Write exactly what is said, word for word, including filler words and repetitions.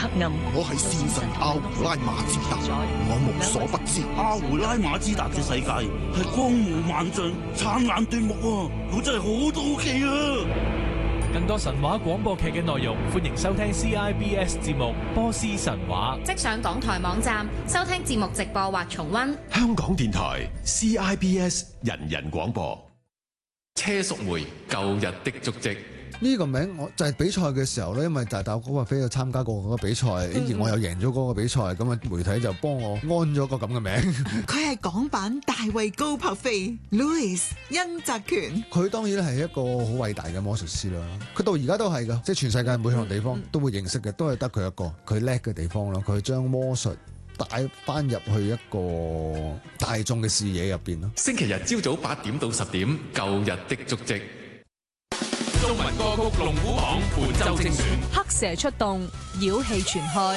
黑暗。 我係戰神阿胡拉馬茲達，我無所不知。 阿胡拉馬茲達嘅世界係光芒萬丈、燦爛奪目啊！我真係好好奇啊！ 更多神話廣播劇嘅內容，歡迎收聽 C I B S 節目《波斯神話》。 即上港台網站收聽節目直播或重溫。 香港電台 C I B S 人人廣播。 車淑梅舊日的足跡。 呢個名我就係比賽嘅時候咧，因為大大嗰個飛有參加過嗰個比賽，而我又贏咗嗰個比賽，咁啊媒體就幫我安咗個咁嘅名。 佢係港版大衛高柏飛 Louis 殷澤權。 佢當然係一個好偉大嘅魔術師啦。佢到而家都係噶，即係全世界每項地方都會認識嘅，都係得佢一個。佢叻嘅地方咯，佢將魔術帶翻入去一個大眾嘅視野入邊咯。 星期日朝早八點到十點，舊日的足跡。 中文歌曲龍虎榜本周精選， 黑蛇出動，妖氣全開。